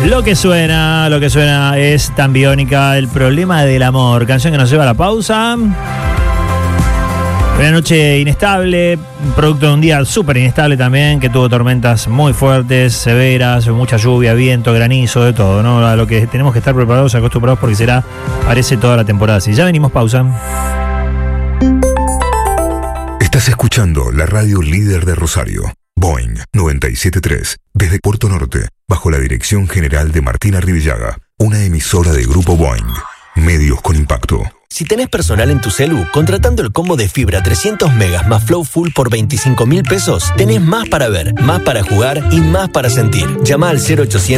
Lo que suena es Tan Biónica, El problema del amor. Canción que nos lleva a la pausa. Una noche inestable, producto de un día súper inestable también, que tuvo tormentas muy fuertes, severas, mucha lluvia, viento, granizo, de todo, ¿no? A lo que tenemos que estar preparados, acostumbrados, porque parece toda la temporada así. Ya venimos, pausa. Estás escuchando la radio líder de Rosario, Boing 97.3, desde Puerto Norte, bajo la dirección general de Martina Rivillaga, una emisora de Grupo Boing, medios con impacto. Si tenés personal en tu celu, contratando el combo de fibra 300 megas más Flow Full por 25.000 pesos, tenés más para ver, más para jugar y más para sentir. Llama al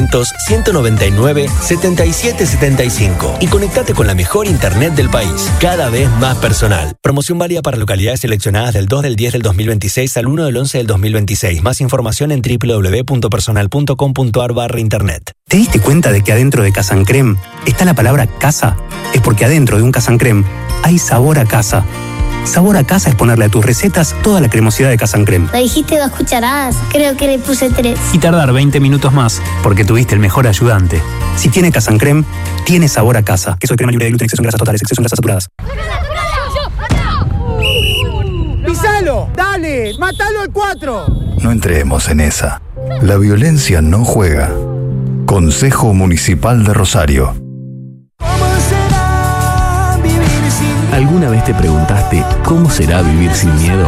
0800-199-7775 y conectate con la mejor internet del país, cada vez más personal. Promoción válida para localidades seleccionadas del 2 del 10 del 2026 al 1 del 11 del 2026. Más información en www.personal.com.ar/internet. ¿Te diste cuenta de que adentro de Casancrem está la palabra casa? Es porque adentro de un Casancrem hay sabor a casa. Sabor a casa es ponerle a tus recetas toda la cremosidad de Casancrem. Me dijiste 2 cucharadas, creo que le puse 3. Y tardar 20 minutos más, porque tuviste el mejor ayudante. Si tiene Casancrem, tiene sabor a casa. Queso de crema libre de gluten, exceso en grasas totales, exceso en grasas saturadas. ¡Pisalo! ¡Dale! ¡Mátalo al 4! No entremos en esa. La violencia no juega. Consejo Municipal de Rosario. ¿Alguna vez te preguntaste cómo será vivir sin miedo?